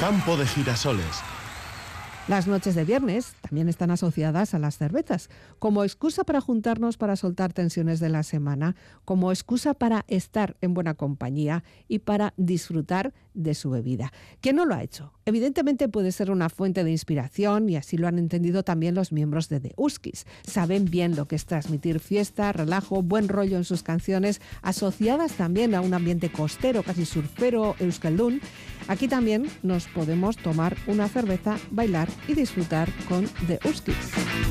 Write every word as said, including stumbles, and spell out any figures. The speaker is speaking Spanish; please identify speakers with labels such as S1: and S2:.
S1: Campo de Girasoles.
S2: Las noches de viernes también están asociadas a las cervezas, como excusa para juntarnos para soltar tensiones de la semana, como excusa para estar en buena compañía y para disfrutar de su bebida. ¿Quién no lo ha hecho? Evidentemente puede ser una fuente de inspiración y así lo han entendido también los miembros de The Huskies. Saben bien lo que es transmitir fiesta, relajo, buen rollo en sus canciones, asociadas también a un ambiente costero, casi surfero, euskaldun. Aquí también nos podemos tomar una cerveza, bailar y disfrutar con The Huskies.